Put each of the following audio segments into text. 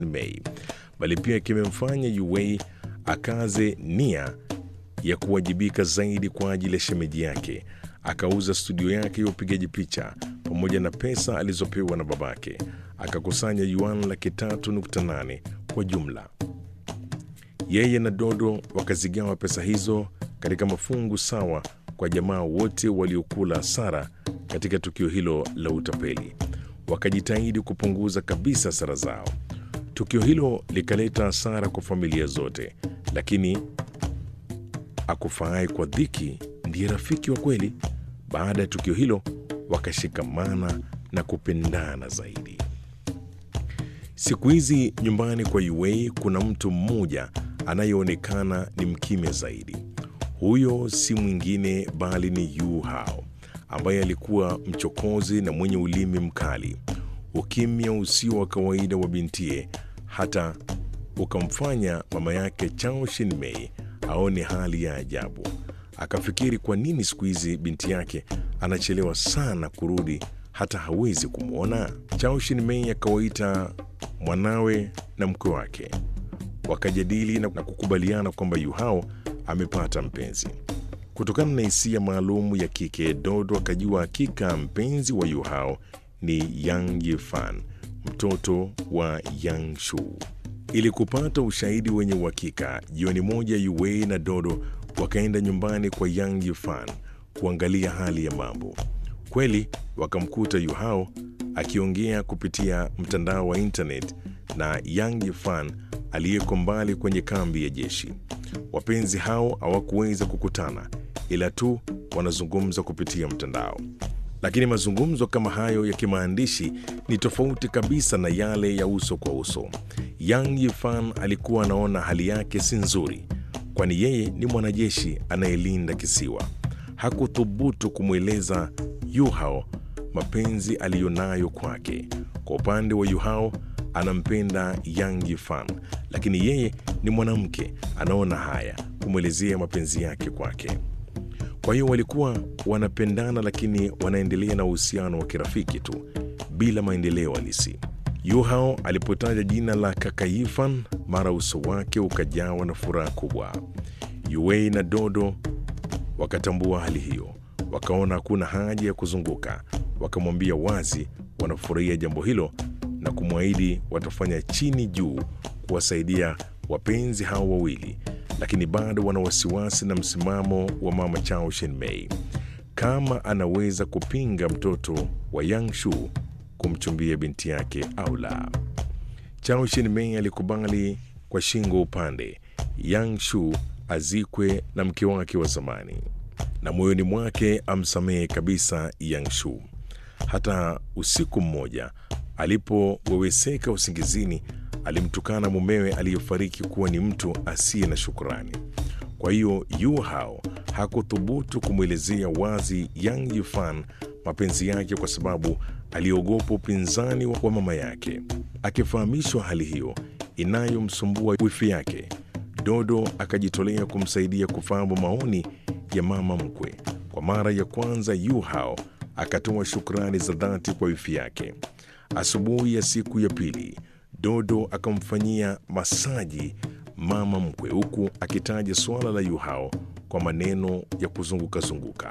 Mei, bali pia kimemfanya Yue akaze nia ya kuwajibika zaidi kwa ajili ya shemeji yake. Akauza studio yake ya upigaji picha pamoja na pesa alizopewa na babake, akakusanya yuan 3.8 kwa jumla. Yeye na Dodo wakazigawa pesa hizo katika mafungu sawa kwa jamaa wote waliokula hasara katika tukio hilo la utapeli. Wakajitahidi kupunguza kabisa hasara zao. Tukio hilo likaleta hasara kwa familia zote, lakini akufaaye kwa dhiki ndiye rafiki wa kweli. Baada ya tukio hilo wakashikamana na kupendana zaidi. Siku hizi nyumbani kwa Yue kuna mtu mmoja anayeonekana ni mkimya zaidi. Huyo si mwingine bali ni Yu Hao, ambaye alikuwa mchokozi na mwenye ulimi mkali. Ukimya usio wa kawaida wa bintie hata ukamfanya mama yake Chao Shin-mei aone hali ya ajabu. Akafikiri kwa nini siku hizi binti yake anachelewa sana kurudi, hata hawezi kumwona. Chao Shin-mei akawaita mwanawe na mkwe wake, wakajadili na kukubaliana kwamba Yu Hao amepata mpenzi. Kutokana na hisia maalum ya kike, Dodo akajua hakika mpenzi wa Yu Hao ni Yang Yifan, mtoto wa Yang Shu. Ili kupata ushahidi wenye uhakika, jioni moja Yue na Dodo wakaenda nyumbani kwa Yang Yifan kuangalia hali ya mambo. Kweli wakamkuta Yu Hao akiongea kupitia mtandao wa internet na Yang Yifan aliyeko mbali kwenye kambi ya jeshi. Wapenzi hao hawakuweza kukutana, ila tu wanazungumza kupitia mtandao. Lakini mazungumzo kama hayo ya kimaandishi ni tofauti kabisa na yale ya uso kwa uso. Yang Yifan alikuwa anaona hali yake si nzuri, kwani yeye ni mwanajeshi anayelinda kisiwa. Hakuthubutu kumweleza Yu Hao mapenzi aliyonayo kwake. Kwa upande wa Yu Hao, anampenda Yang Yifan, lakini yeye ni mwanamke, anaona haya kumwelezea mapenzi yake kwake. Kwa hiyo walikuwa wanapendana, lakini wanaendelea na uhusiano wa kirafiki tu bila maendeleo halisi. Yu Hao alipotaja jina la kaka Yifan, mara uso wake ukajawa na furaha kubwa. Yue na Dodo wakatambua hali hiyo, wakaona hakuna haja ya kuzunguka. Wakamwambia wazi wanafurahia jambo hilo na kumwahidi watafanya chini juu kuwasaidia wapenzi hao wawili, lakini bado wana wasiwasi na msimamo wa mama Chao Shin-mei, kama anaweza kupinga mtoto wa Yang Shu kumchumbia binti yake au la. Chao Shin-mei alikubali kwa shingo upande Yang Shu azikwe na mke wake wa zamani, na moyoni mwake amsamehe kabisa Yang Shu. Hata usiku mmoja alipoweweseka usingizini, alimtukana mumewe aliyefariki kuwa ni mtu asiye na shukrani. Kwa hiyo Yu Hao hakuthubutu kumwelezea wazi Yang Yifan mapenzi yake kwa sababu aliogopa upinzani wa mama yake. Akifahamishwa hali hiyo inayomsumbua wifi yake, Dodo akajitolea kumsaidia kufahamu maoni ya mama mkwe. Kwa mara ya kwanza Yu Hao akatoa shukrani za dhati kwa wifi yake. Asubuhi ya siku ya pili, Dodo akamfanyia masaji mama mkwe, huku akitaja suala la Yu Hao kwa maneno ya kuzunguka-zunguka.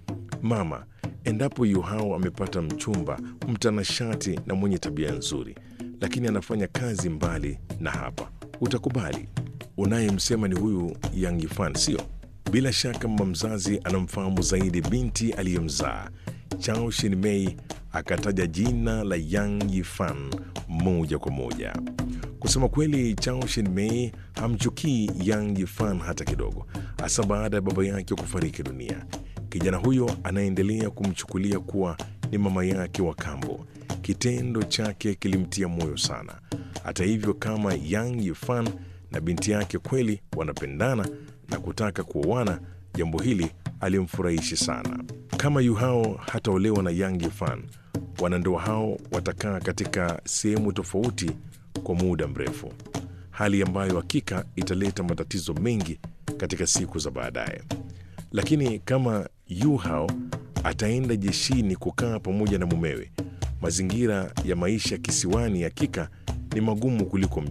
Mama, endapo Yu Hao amepata mchumba mtanashati na mwenye tabia nzuri, lakini anafanya kazi mbali na hapa, utakubali? Unayemsema ni huyu Yang Yifan, sio? Bila shaka mama mzazi anamfahamu zaidi binti aliyemzaa. Chao Shin-mei akataja jina la Yang Yifan moja kwa moja. Kusema kweli, Chao Shin-mei hamchukii Yang Yifan hata kidogo, hasa baada ya baba yake kufariki dunia. Kijana huyo anaendelea kumchukulia kuwa ni mama yake wa kambo. Kitendo chake kilimtia moyo sana. Hata hivyo, kama Yang Yifan na binti yake kweli wanapendana na kutaka kuoana, jambo hili alimfurahishi sana. Kama Yu Hao hataolewa na Yang Yifan, wanandoa hao watakaa katika sehemu tofauti kwa muda mrefu, hali ambayo hakika italeta matatizo mengi katika siku za baadaye. Lakini kama Yu Hao ataenda jeshini kukaa pamoja na mumewe, mazingira ya maisha kisiwani hakika ni magumu kuliko